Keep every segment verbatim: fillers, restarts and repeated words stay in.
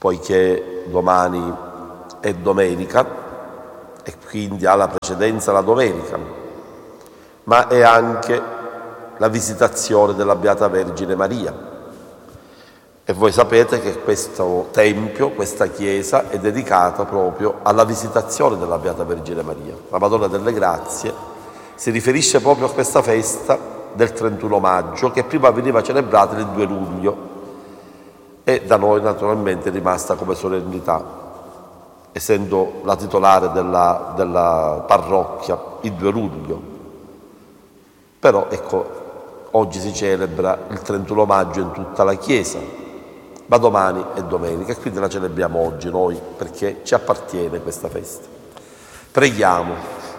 poiché domani è domenica e quindi ha la precedenza la domenica, ma è anche la visitazione della Beata Vergine Maria. E voi sapete che questo tempio, questa chiesa, è dedicata proprio alla visitazione della Beata Vergine Maria. La Madonna delle Grazie si riferisce proprio a questa festa del trentuno maggio, che prima veniva celebrata il due luglio e da noi naturalmente è rimasta come solennità, essendo la titolare della, della parrocchia il due luglio. Però ecco, oggi si celebra il trentuno maggio in tutta la Chiesa, ma domani è domenica e quindi la celebriamo oggi noi perché ci appartiene questa festa. Preghiamo.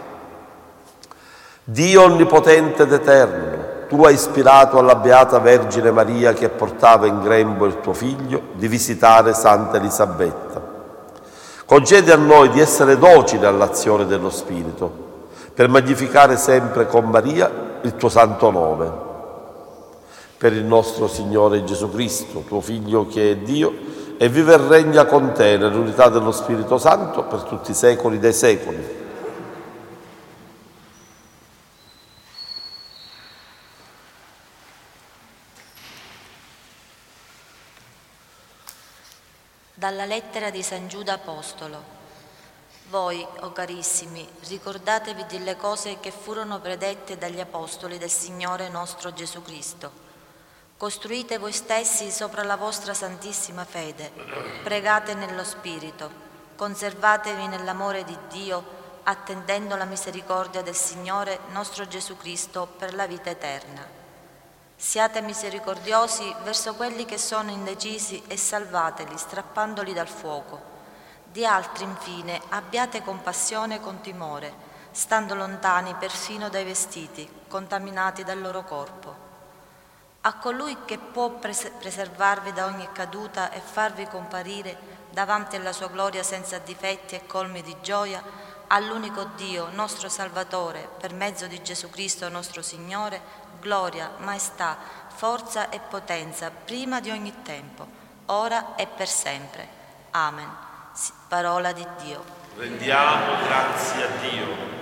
Dio onnipotente ed eterno, tu hai ispirato alla Beata Vergine Maria che portava in grembo il tuo figlio di visitare Santa Elisabetta. Concedi a noi di essere docili all'azione dello Spirito per magnificare sempre con Maria il tuo santo nome. Per il nostro Signore Gesù Cristo, tuo Figlio che è Dio e vive e regna con te nell'unità dello Spirito Santo per tutti i secoli dei secoli. Dalla lettera di San Giuda Apostolo. Voi, o carissimi, ricordatevi delle cose che furono predette dagli Apostoli del Signore nostro Gesù Cristo. Costruite voi stessi sopra la vostra santissima fede, pregate nello Spirito, conservatevi nell'amore di Dio, attendendo la misericordia del Signore nostro Gesù Cristo per la vita eterna. Siate misericordiosi verso quelli che sono indecisi e salvateli, strappandoli dal fuoco. Di altri, infine, abbiate compassione con timore, stando lontani perfino dai vestiti, contaminati dal loro corpo. A colui che può pres- preservarvi da ogni caduta e farvi comparire davanti alla sua gloria senza difetti e colmi di gioia, all'unico Dio, nostro Salvatore, per mezzo di Gesù Cristo nostro Signore, gloria, maestà, forza e potenza, prima di ogni tempo, ora e per sempre. Amen. Parola di Dio. Rendiamo grazie a Dio.